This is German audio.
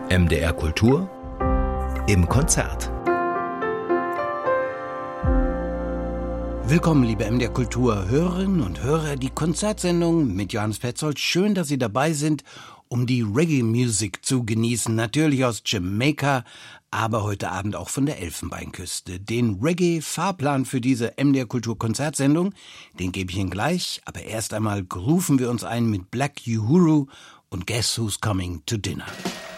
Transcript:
MDR Kultur im Konzert. Willkommen, liebe MDR Kultur Hörerinnen und Hörer, die Konzertsendung mit Johannes Petzold. Schön, dass Sie dabei sind, um die Reggae-Musik zu genießen. Natürlich aus Jamaika, aber heute Abend auch von der Elfenbeinküste. Den Reggae-Fahrplan für diese MDR Kultur Konzertsendung, den gebe ich Ihnen gleich. Aber erst einmal grooven wir uns ein mit Black Uhuru und Guess Who's Coming to Dinner.